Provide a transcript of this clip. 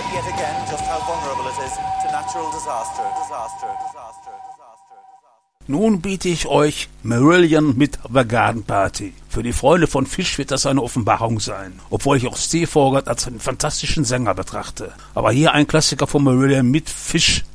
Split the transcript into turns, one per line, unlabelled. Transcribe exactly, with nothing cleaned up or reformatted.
out yet again just how vulnerable it is to natural disaster, disaster, disaster, disaster, disaster.
Nun biete ich euch Marillion mit The Garden Party. Für die Freunde von Fish wird das eine Offenbarung sein, obwohl ich auch Steve Hogarth als einen fantastischen Sänger betrachte. Aber hier ein Klassiker von Marillion mit Fish.